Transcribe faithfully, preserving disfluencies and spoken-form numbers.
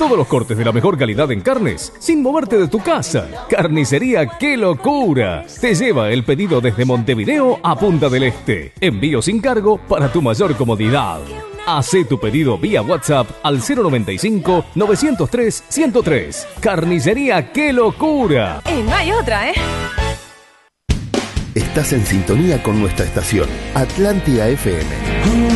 Todos los cortes de la mejor calidad en carnes, sin moverte de tu casa. Carnicería ¡Qué locura! Te lleva el pedido desde Montevideo a Punta del Este. Envío sin cargo para tu mayor comodidad. Hacé tu pedido vía WhatsApp al cero noventa y cinco, novecientos tres, ciento tres. Carnicería ¡Qué locura! Y no hay otra, ¿eh? Estás en sintonía con nuestra estación, Atlántida F M.